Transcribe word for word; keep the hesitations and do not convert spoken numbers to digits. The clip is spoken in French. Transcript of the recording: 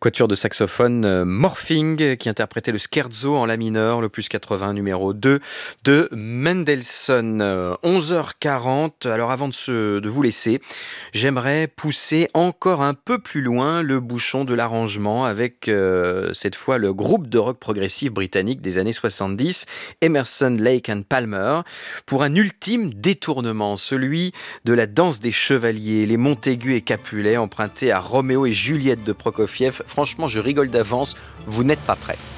Quatuor de saxophone euh, Morphing qui interprétait le scherzo en la mineur, le plus quatre-vingts numéro deux de Mendelssohn. Euh, onze heures quarante, alors avant de, se, de vous laisser, j'aimerais pousser encore un peu plus loin le bouchon de l'arrangement avec euh, cette fois le groupe de rock progressif britannique des années soixante-dix, Emerson, Lake and Palmer, pour un ultime détournement, celui de la danse des chevaliers, les Montaigu et Capulet empruntés à Roméo et Juliette de Prokofiev. Franchement, je rigole d'avance, vous n'êtes pas prêts.